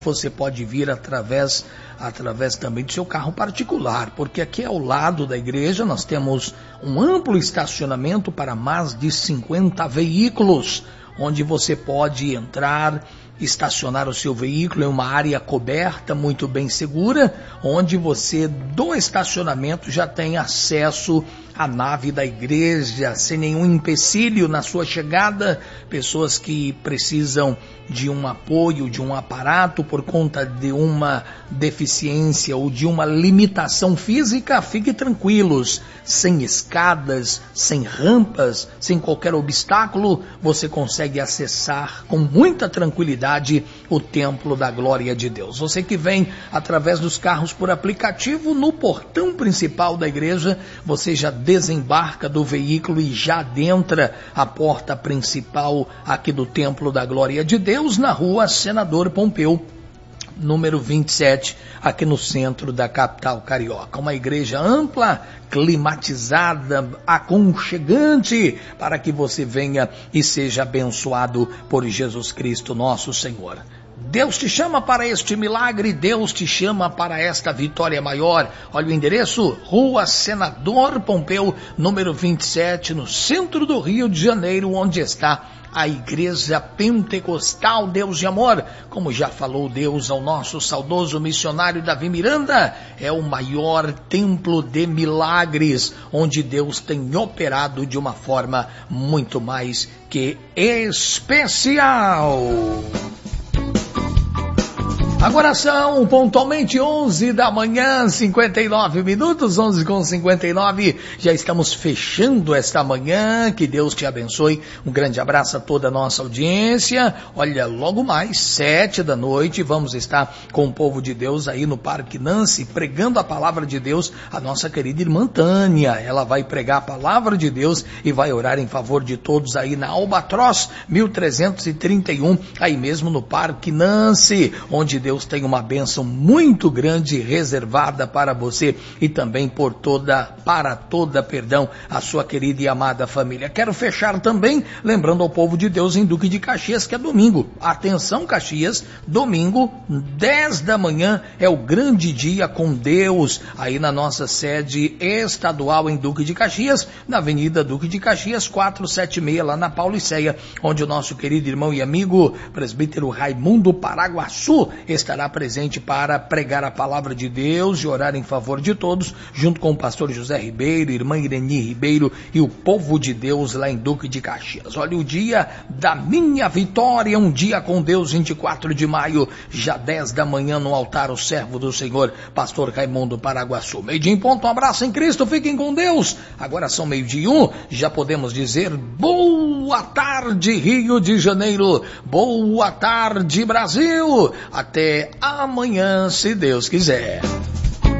Você pode vir através também do seu carro particular, porque aqui ao lado da igreja nós temos um amplo estacionamento para mais de 50 veículos, onde você pode entrar, estacionar o seu veículo em uma área coberta, muito bem segura, onde você do estacionamento já tem acesso à nave da igreja, sem nenhum empecilho na sua chegada. Pessoas que precisam de um apoio, de um aparato por conta de uma deficiência ou de uma limitação física, fiquem tranquilos, sem escadas, sem rampas, sem qualquer obstáculo, você consegue acessar com muita tranquilidade o templo da glória de Deus. Você que vem através dos carros por aplicativo, no portão principal da igreja, você já desembarca do veículo e já adentra a porta principal aqui do templo da glória de Deus, na rua Senador Pompeu, número 27, aqui no centro da capital carioca. Uma igreja ampla, climatizada, aconchegante, para que você venha e seja abençoado por Jesus Cristo, nosso Senhor. Deus te chama para este milagre, Deus te chama para esta vitória maior. Olha o endereço, Rua Senador Pompeu, número 27, no centro do Rio de Janeiro, onde está a Igreja Pentecostal Deus de Amor. Como já falou Deus ao nosso saudoso missionário Davi Miranda, é o maior templo de milagres, onde Deus tem operado de uma forma muito mais que especial. Agora são pontualmente 11 da manhã, 59 minutos, 11h59, já estamos fechando esta manhã, que Deus te abençoe, um grande abraço a toda a nossa audiência. Olha, logo mais, 7 da noite, vamos estar com o povo de Deus aí no Parque Nancy, pregando a palavra de Deus, a nossa querida irmã Tânia, ela vai pregar a palavra de Deus e vai orar em favor de todos aí na Albatroz, 1331, aí mesmo no Parque Nancy, onde Deus tem uma bênção muito grande reservada para você e também para toda a sua querida e amada família. Quero fechar também lembrando ao povo de Deus em Duque de Caxias que é domingo. Atenção Caxias, domingo, 10 da manhã é o grande dia com Deus, aí na nossa sede estadual em Duque de Caxias, na Avenida Duque de Caxias, 476, lá na Pauliceia, onde o nosso querido irmão e amigo, presbítero Raimundo Paraguaçu, estará presente para pregar a palavra de Deus e orar em favor de todos, junto com o pastor José Ribeiro, irmã Ireni Ribeiro e o povo de Deus lá em Duque de Caxias. Olha, o dia da minha vitória, um dia com Deus, 24 de maio, já 10 da manhã no altar, o servo do Senhor, pastor Raimundo Paraguaçu. Meio-dia em ponto, um abraço em Cristo, fiquem com Deus. Agora são 12h01, já podemos dizer boa tarde Rio de Janeiro, boa tarde Brasil, até amanhã, se Deus quiser.